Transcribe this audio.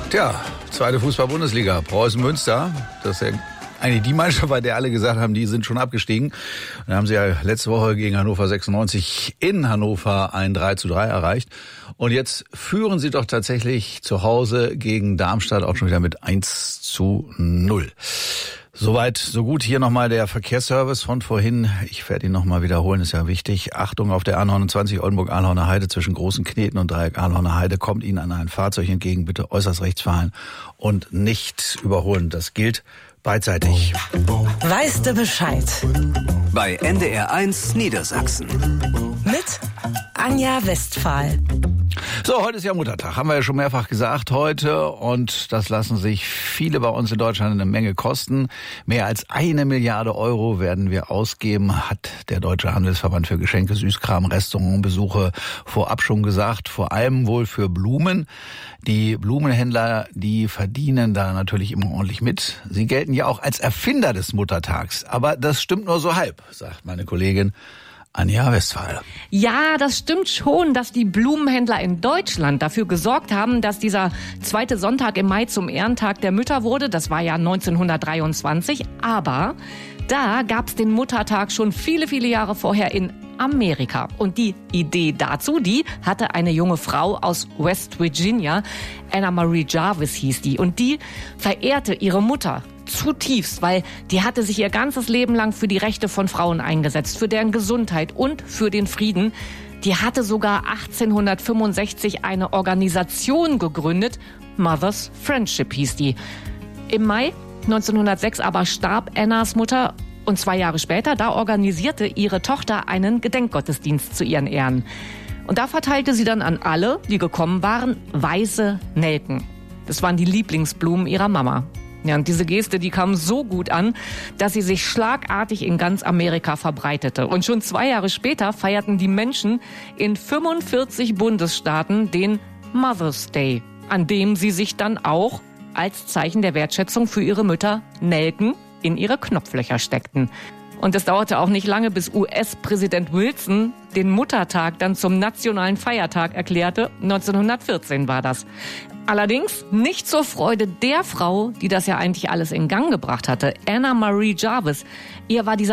Tja, zweite Fußball-Bundesliga, Preußen-Münster. Das ist ja eigentlich die Mannschaft, bei der alle gesagt haben, die sind schon abgestiegen. Dann haben sie ja letzte Woche gegen Hannover 96 in Hannover ein 3:3 erreicht. Und jetzt führen sie doch tatsächlich zu Hause gegen Darmstadt auch schon wieder mit 1:0. Soweit, so gut. Hier nochmal der Verkehrsservice von vorhin. Ich werde ihn nochmal wiederholen, ist ja wichtig. Achtung, auf der A29 Oldenburg-Ahlhorner Heide zwischen Großen Kneten und Dreieck Ahlhorner Heide kommt Ihnen an ein Fahrzeug entgegen. Bitte äußerst rechts fahren und nicht überholen. Das gilt beidseitig. Weißt du Bescheid? Bei NDR1 Niedersachsen. Mit Anja Westphal. So, heute ist ja Muttertag, haben wir ja schon mehrfach gesagt heute, und das lassen sich viele bei uns in Deutschland eine Menge kosten. Mehr als 1 Milliarde Euro werden wir ausgeben, hat der Deutsche Handelsverband für Geschenke, Süßkram, Restaurantbesuche vorab schon gesagt, vor allem wohl für Blumen. Die Blumenhändler, die verdienen da natürlich immer ordentlich mit. Sie gelten ja auch als Erfinder des Muttertags, aber das stimmt nur so halb, sagt meine Kollegin Anja Westphal. Ja, das stimmt schon, dass die Blumenhändler in Deutschland dafür gesorgt haben, dass dieser zweite Sonntag im Mai zum Ehrentag der Mütter wurde. Das war ja 1923. Aber da gab's den Muttertag schon viele, viele Jahre vorher in Amerika. Und die Idee dazu, die hatte eine junge Frau aus West Virginia, Anna Marie Jarvis hieß die. Und die verehrte ihre Mutter zutiefst, weil die hatte sich ihr ganzes Leben lang für die Rechte von Frauen eingesetzt, für deren Gesundheit und für den Frieden. Die hatte sogar 1865 eine Organisation gegründet, Mothers Friendship hieß die. Im Mai 1906 aber starb Annas Mutter und 2 Jahre später, da organisierte ihre Tochter einen Gedenkgottesdienst zu ihren Ehren. Und da verteilte sie dann an alle, die gekommen waren, weiße Nelken. Das waren die Lieblingsblumen ihrer Mama. Ja, und diese Geste, die kam so gut an, dass sie sich schlagartig in ganz Amerika verbreitete. Und schon 2 Jahre später feierten die Menschen in 45 Bundesstaaten den Mother's Day, an dem sie sich dann auch als Zeichen der Wertschätzung für ihre Mütter Nelken in ihre Knopflöcher steckten. Und es dauerte auch nicht lange, bis US-Präsident Wilson den Muttertag dann zum nationalen Feiertag erklärte. 1914 war das. Allerdings nicht zur Freude der Frau, die das ja eigentlich alles in Gang gebracht hatte, Anna Marie Jarvis. Ihr war dieser